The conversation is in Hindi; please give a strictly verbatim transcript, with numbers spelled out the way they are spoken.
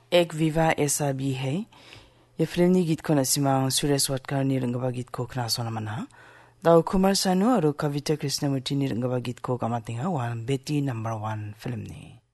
एक विवाह ऐसा भी है ये फिल्मनि गीत को नसिमां सुरेश वाडकर नि रंगबा गीत को खोनासना मना दाउ कुमार सानु और कविता कृष्णमूर्ति नि रंगबा गीत को गमातिंगा वन बेटी नंबर वन फिल्म नि